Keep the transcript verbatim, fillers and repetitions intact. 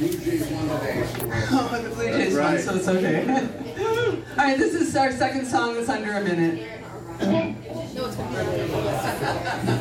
Blue Jays won today. Oh, the Blue Jays won, so it's okay. All right, this is our second song that's under a minute. No, it's